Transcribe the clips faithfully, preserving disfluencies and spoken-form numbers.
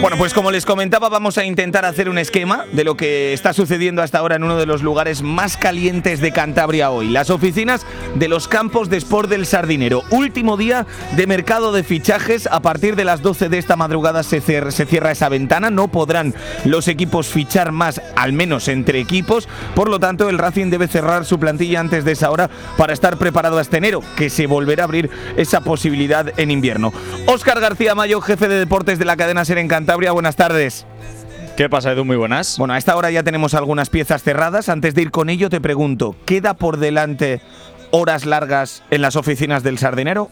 Bueno, pues como les comentaba, vamos a intentar hacer un esquema de lo que está sucediendo hasta ahora en uno de los lugares más calientes de Cantabria hoy, las oficinas de los campos de Sport del Sardinero. Último día de mercado de fichajes. A partir de las doce de esta madrugada se, cer- se cierra esa ventana. No podrán los equipos fichar más, al menos entre equipos. Por lo tanto, el Racing debe cerrar su plantilla antes de esa hora para estar preparado hasta enero, que se volverá a abrir esa posibilidad en invierno. Óscar García Mayo, jefe de deportes de la cadena SER en Cantabria, buenas tardes. ¿Qué pasa, Edu? Muy buenas. Bueno, a esta hora ya tenemos algunas piezas cerradas. Antes de ir con ello, te pregunto, ¿queda por delante horas largas en las oficinas del Sardinero?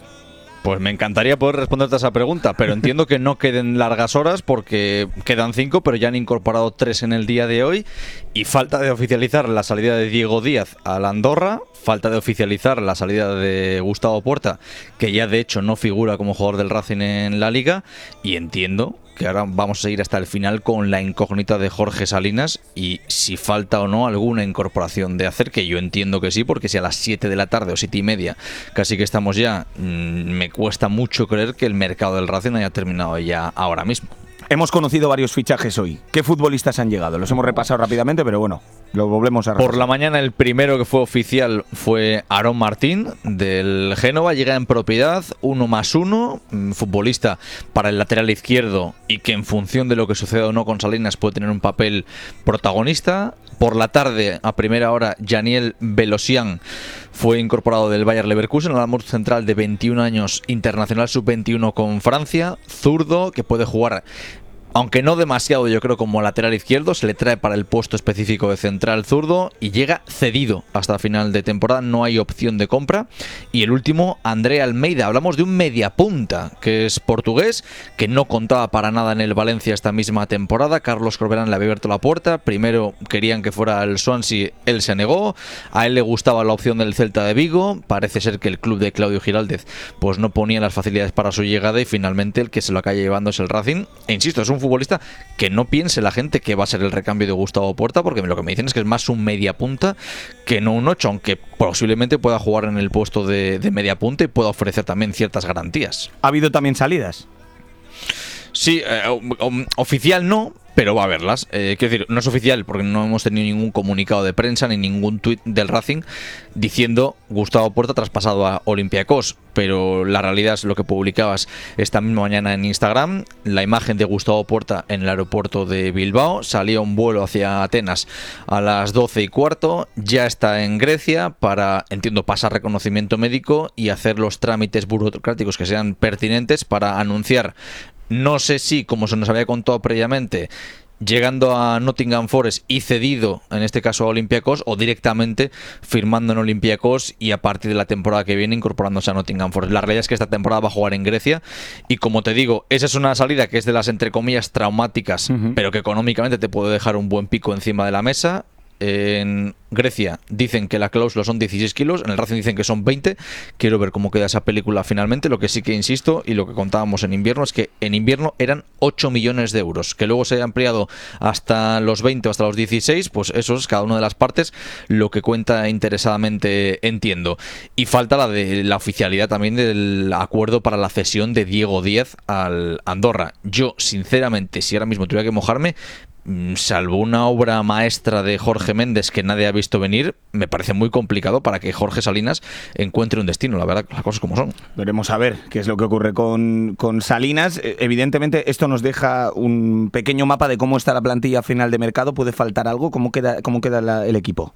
Pues me encantaría poder responderte a esa pregunta, pero entiendo que no queden largas horas porque quedan cinco, pero ya han incorporado tres en el día de hoy y falta de oficializar la salida de Diego Díaz a la Andorra, falta de oficializar la salida de Gustavo Puerta, que ya de hecho no figura como jugador del Racing en la Liga, y entiendo que ahora vamos a seguir hasta el final con la incógnita de Jorge Salinas y si falta o no alguna incorporación de hacer, que yo entiendo que sí, porque si a las siete de la tarde o siete y media casi que estamos ya, mmm, me cuesta mucho creer que el mercado del Racing haya terminado ya ahora mismo. Hemos conocido varios fichajes hoy. ¿Qué futbolistas han llegado? Los hemos repasado rápidamente, pero bueno, lo volvemos a repasar. Por la mañana el primero que fue oficial fue Aarón Martín del Génova, llega en propiedad, uno más uno, futbolista para el lateral izquierdo y que en función de lo que suceda o no con Salinas puede tener un papel protagonista. Por la tarde, a primera hora, Janiel Belosian fue incorporado del Bayer Leverkusen, al armador central de veintiún años, internacional sub veintiuno con Francia, zurdo, que puede jugar, aunque no demasiado, yo creo, como lateral izquierdo, se le trae para el puesto específico de central zurdo y llega cedido hasta final de temporada, no hay opción de compra. Y el último, André Almeida, hablamos de un mediapunta que es portugués, que no contaba para nada en el Valencia esta misma temporada. Carlos Corberán le había abierto la puerta, primero querían que fuera el Swansea, él se negó, a él le gustaba la opción del Celta de Vigo, parece ser que el club de Claudio Giraldez pues no ponía las facilidades para su llegada y finalmente el que se lo acaba llevando es el Racing. E insisto, es un futbolista que no piense la gente que va a ser el recambio de Gustavo Puerta, porque lo que me dicen es que es más un media punta que no un ocho, aunque posiblemente pueda jugar en el puesto de, de media punta y pueda ofrecer también ciertas garantías. ¿Ha habido también salidas? Sí, eh, oficial no, pero va a haberlas. Eh, quiero decir, no es oficial porque no hemos tenido ningún comunicado de prensa ni ningún tuit del Racing diciendo Gustavo Puerta traspasado a Olympiacos, pero la realidad es lo que publicabas esta misma mañana en Instagram, la imagen de Gustavo Puerta en el aeropuerto de Bilbao, salía un vuelo hacia Atenas a las doce y cuarto, ya está en Grecia para, entiendo, pasar reconocimiento médico y hacer los trámites burocráticos que sean pertinentes para anunciar. No sé si, como se nos había contado previamente, llegando a Nottingham Forest y cedido, en este caso a Olympiacos, o directamente firmando en Olympiacos y a partir de la temporada que viene incorporándose a Nottingham Forest. La realidad es que esta temporada va a jugar en Grecia y, como te digo, esa es una salida que es de las, entre comillas, traumáticas, uh-huh. pero que económicamente te puede dejar un buen pico encima de la mesa. En Grecia dicen que la cláusula son dieciséis kilos, en el Racing dicen que son veinte. Quiero ver cómo queda esa película finalmente. Lo que sí que insisto y lo que contábamos en invierno es que en invierno eran ocho millones de euros, que luego se haya ampliado hasta los veinte o hasta los dieciséis, pues eso es cada una de las partes lo que cuenta interesadamente, entiendo. Y falta la de la oficialidad también del acuerdo para la cesión de Diego Díaz al Andorra. Yo, sinceramente, si ahora mismo tuviera que mojarme, salvo una obra maestra de Jorge Méndez que nadie ha visto venir, me parece muy complicado para que Jorge Salinas encuentre un destino, la verdad, las cosas como son. Veremos a ver qué es lo que ocurre con, con Salinas. Evidentemente esto nos deja un pequeño mapa de cómo está la plantilla final de mercado. ¿Puede faltar algo? ¿Cómo queda, cómo queda la, el equipo?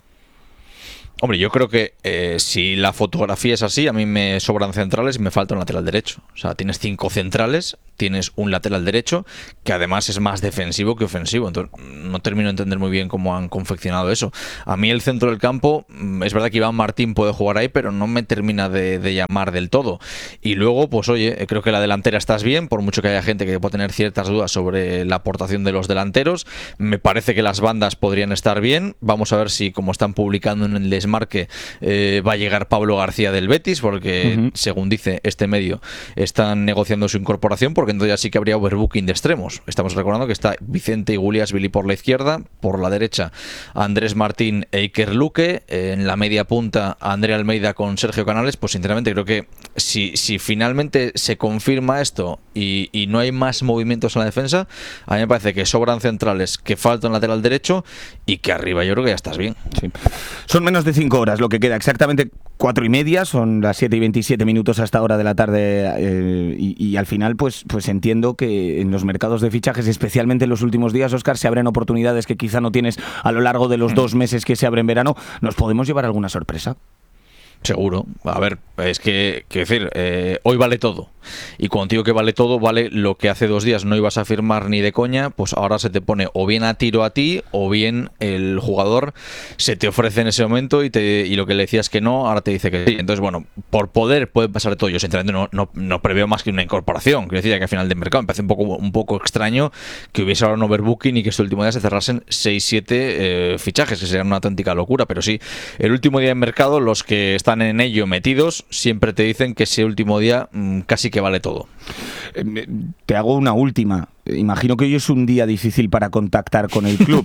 Hombre, yo creo que eh, si la fotografía es así, a mí me sobran centrales y me falta un lateral derecho. O sea, tienes cinco centrales, tienes un lateral derecho que además es más defensivo que ofensivo. Entonces, no termino de entender muy bien cómo han confeccionado eso. A mí el centro del campo, es verdad que Iván Martín puede jugar ahí, pero no me termina de, de llamar del todo. Y luego, pues oye, creo que la delantera estás bien, por mucho que haya gente que pueda tener ciertas dudas sobre la aportación de los delanteros. Me parece que las bandas podrían estar bien. Vamos a ver si, como están publicando en el Desmarque, Desmarque eh, va a llegar Pablo García del Betis, porque uh-huh. según dice este medio, están negociando su incorporación, porque entonces ya sí que habría overbooking de extremos. Estamos recordando que está Vicente Iguliasvili por la izquierda, por la derecha Andrés Martín e Iker Luque, eh, en la media punta André Almeida con Sergio Canales. Pues sinceramente creo que si, si finalmente se confirma esto y, y no hay más movimientos en la defensa, a mí me parece que sobran centrales, que falta un lateral derecho y que arriba yo creo que ya estás bien. Sí. Son menos de cinco horas lo que queda, exactamente cuatro y media, son las siete y veintisiete minutos hasta ahora de la tarde, eh, y, y al final pues, pues entiendo que en los mercados de fichajes, especialmente en los últimos días, Óscar, se abren oportunidades que quizá no tienes a lo largo de los mm. dos meses que se abren en verano. ¿Nos podemos llevar alguna sorpresa? Seguro. A ver, es que, quiero decir, eh, hoy vale todo. Y cuando digo que vale todo, vale lo que hace dos días no ibas a firmar ni de coña, pues ahora se te pone o bien a tiro a ti, o bien el jugador se te ofrece en ese momento y, te, y lo que le decías que no, ahora te dice que sí. Entonces, bueno, por poder puede pasar todo. Yo sinceramente no, no, no preveo más que una incorporación. Quiero decir que al final del mercado me parece un poco, un poco extraño que hubiese ahora un overbooking y que este último día se cerrasen seis siete eh, fichajes, que sería una auténtica locura. Pero sí, el último día de mercado, los que están en ello metidos siempre te dicen que ese último día mmm, casi que vale todo. Eh, te hago una última. Imagino que hoy es un día difícil para contactar con el club.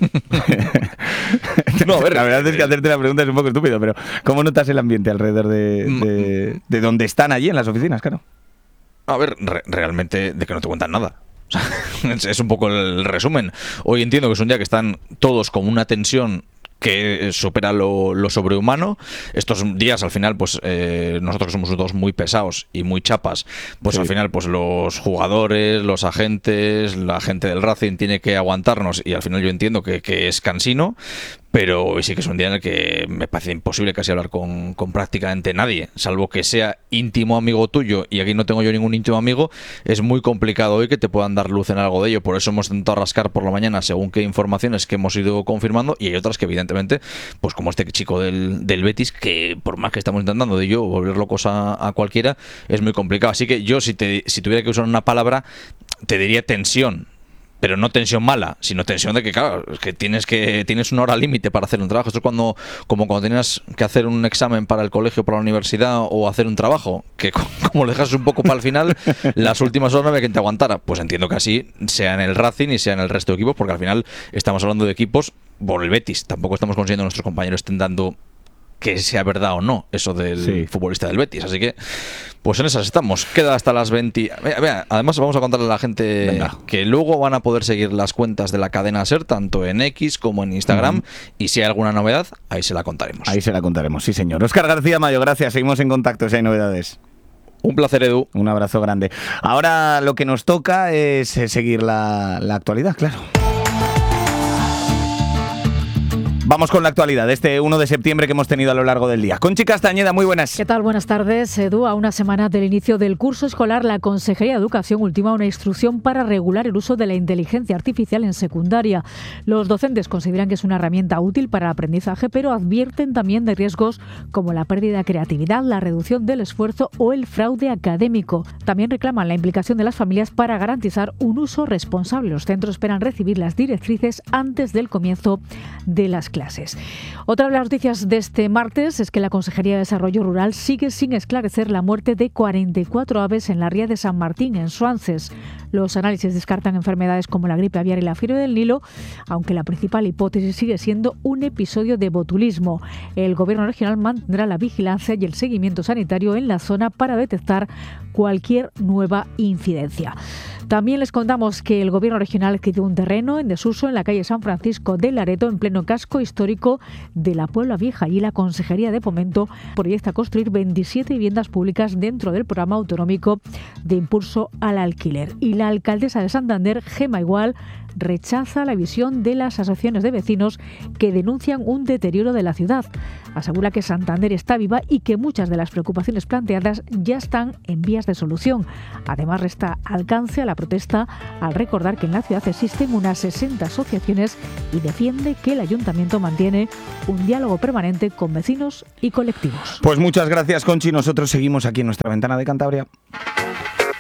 No, a ver, la verdad es que hacerte la pregunta es un poco estúpido, pero ¿cómo notas el ambiente alrededor de, de, de donde están allí en las oficinas, claro? A ver, re- realmente de que no te cuentan nada. O sea, es un poco el resumen. Hoy entiendo que es un día que están todos con una tensión que supera lo, lo sobrehumano. Estos días al final pues eh, nosotros que somos todos muy pesados y muy chapas, pues sí. Al final pues los jugadores, los agentes, la gente del Racing tiene que aguantarnos, y al final yo entiendo que, que es cansino, pero hoy sí que es un día en el que me parece imposible casi hablar con, con prácticamente nadie, salvo que sea íntimo amigo tuyo, y aquí no tengo yo ningún íntimo amigo. Es muy complicado hoy que te puedan dar luz en algo de ello. Por eso hemos intentado rascar por la mañana según qué informaciones que hemos ido confirmando, y hay otras que evidentemente, pues como este chico del, del Betis, que por más que estamos intentando de ello volver locos a, a cualquiera, es muy complicado. Así que yo si, te, si tuviera que usar una palabra, te diría tensión. Pero no tensión mala, sino tensión de que, claro, que tienes que tienes una hora límite para hacer un trabajo. Esto es cuando, como cuando tenías que hacer un examen para el colegio, para la universidad, o hacer un trabajo, que como lo dejas un poco para el final, las últimas horas no había quien te aguantara. Pues entiendo que así sea en el Racing y sea en el resto de equipos, porque al final estamos hablando de equipos por el Betis. Tampoco estamos consiguiendo que nuestros compañeros estén dando que sea verdad o no eso del sí. futbolista del Betis. Así que pues en esas estamos. Queda hasta las veinte. Vea, vea, además vamos a contarle a la gente Venga. que luego van a poder seguir las cuentas de la cadena SER tanto en X como en Instagram, uh-huh. y si hay alguna novedad, ahí se la contaremos. Ahí se la contaremos, sí señor. Óscar García Mayo, gracias. Seguimos en contacto si hay novedades. Un placer, Edu. Un abrazo grande. Ahora lo que nos toca es seguir la, la actualidad, claro. Vamos con la actualidad de este uno de septiembre que hemos tenido a lo largo del día. Conchi Castañeda, muy buenas. ¿Qué tal? Buenas tardes, Edu. A una semana del inicio del curso escolar, la Consejería de Educación ultima una instrucción para regular el uso de la inteligencia artificial en secundaria. Los docentes consideran que es una herramienta útil para el aprendizaje, pero advierten también de riesgos como la pérdida de creatividad, la reducción del esfuerzo o el fraude académico. También reclaman la implicación de las familias para garantizar un uso responsable. Los centros esperan recibir las directrices antes del comienzo de las clases. clases. Otra de las noticias de este martes es que la Consejería de Desarrollo Rural sigue sin esclarecer la muerte de cuarenta y cuatro aves en la ría de San Martín, en Suances. Los análisis descartan enfermedades como la gripe aviar y la fiebre del Nilo, aunque la principal hipótesis sigue siendo un episodio de botulismo. El Gobierno regional mantendrá la vigilancia y el seguimiento sanitario en la zona para detectar cualquier nueva incidencia. También les contamos que el Gobierno regional adquirió un terreno en desuso en la calle San Francisco de Laredo, en pleno casco histórico de la Puebla Vieja, y la Consejería de Fomento proyecta construir veintisiete viviendas públicas dentro del programa autonómico de impulso al alquiler. Y la alcaldesa de Santander, Gemma Igual, rechaza la visión de las asociaciones de vecinos que denuncian un deterioro de la ciudad. Asegura que Santander está viva y que muchas de las preocupaciones planteadas ya están en vías de solución. Además, resta alcance a la protesta al recordar que en la ciudad existen unas sesenta asociaciones y defiende que el ayuntamiento mantiene un diálogo permanente con vecinos y colectivos. Pues muchas gracias, Conchi. Nosotros seguimos aquí en nuestra ventana de Cantabria.